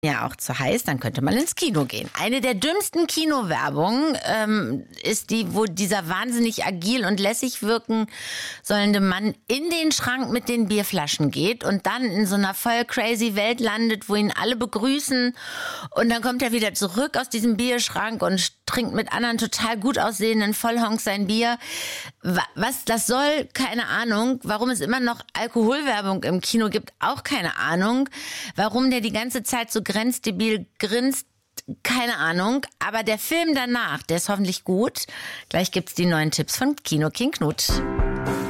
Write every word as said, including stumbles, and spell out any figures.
ja auch zu heiß, dann könnte man ins Kino gehen. Eine der dümmsten Kinowerbungen ähm, ist die, wo dieser wahnsinnig agil und lässig wirken sollende Mann in den Schrank mit den Bierflaschen geht und dann in so einer voll crazy Welt landet, wo ihn alle begrüßen und dann kommt er wieder zurück aus diesem Bierschrank und trinkt mit anderen total gut aussehenden Vollhonks sein Bier. Was das soll, keine Ahnung. Warum es immer noch Alkoholwerbung im Kino gibt, auch keine Ahnung. Warum der die ganze Zeit so grenzdebil grinst, keine Ahnung. Aber der Film danach, der ist hoffentlich gut. Gleich gibt's die neuen Tipps von Kino King Knut.